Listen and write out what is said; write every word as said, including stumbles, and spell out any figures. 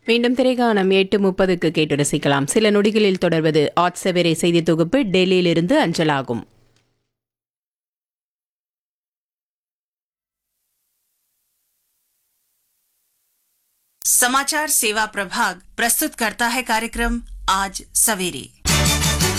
மீண்டும் திரைகாணம் எட்டு முப்பதுக்கு கேட்டு ரசிக்கலாம். சில நொடிகளில் தொடர்வது ஆட்செவரே செய்தி தொகுப்பு டெல்லியிலிருந்து அஞ்சலாகும். समाचार सेवा प्रभाग प्रस्तुत करता है कार्यक्रम आज सवेरे।